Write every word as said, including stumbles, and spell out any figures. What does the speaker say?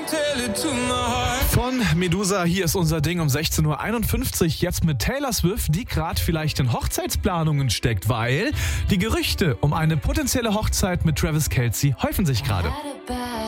Von Medusa, hier ist unser Ding um sechzehn Uhr einundfünfzig, jetzt mit Taylor Swift, die gerade vielleicht in Hochzeitsplanungen steckt, weil die Gerüchte um eine potenzielle Hochzeit mit Travis Kelce häufen sich gerade.